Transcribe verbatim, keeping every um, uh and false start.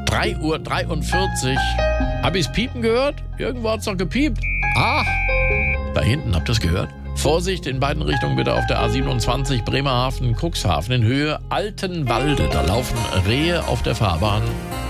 drei Uhr dreiundvierzig. Hab ich's piepen gehört? Irgendwo hat's doch gepiept. Ah, da hinten, habt ihr's gehört? Vorsicht, in beiden Richtungen bitte auf der A siebenundzwanzig Bremerhaven, Cuxhaven in Höhe Altenwalde. Da laufen Rehe auf der Fahrbahn.